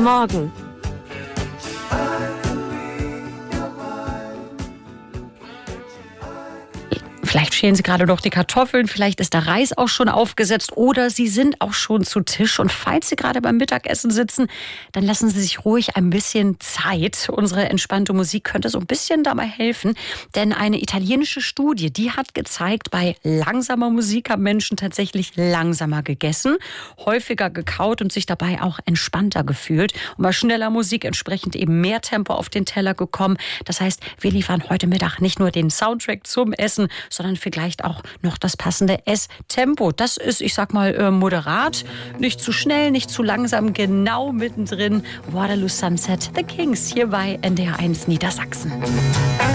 Morgen. Vielleicht schälen Sie gerade noch die Kartoffeln, vielleicht ist der Reis auch schon aufgesetzt oder Sie sind auch schon zu Tisch. Und falls Sie gerade beim Mittagessen sitzen, dann lassen Sie sich ruhig ein bisschen Zeit. Unsere entspannte Musik könnte so ein bisschen dabei helfen. Denn eine italienische Studie, die hat gezeigt, bei langsamer Musik haben Menschen tatsächlich langsamer gegessen, häufiger gekaut und sich dabei auch entspannter gefühlt. Und bei schneller Musik entsprechend eben mehr Tempo auf den Teller gekommen. Das heißt, wir liefern heute Mittag nicht nur den Soundtrack zum Essen, sondern vielleicht auch noch das passende Esstempo. Das ist, ich sag mal, moderat, nicht zu schnell, nicht zu langsam, genau mittendrin. Waterloo Sunset, The Kings, hier bei NDR 1 Niedersachsen.